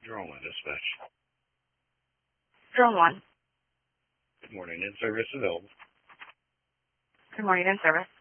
Drone 1 dispatch. Drone 1. Good morning. In service available. Good morning, in service.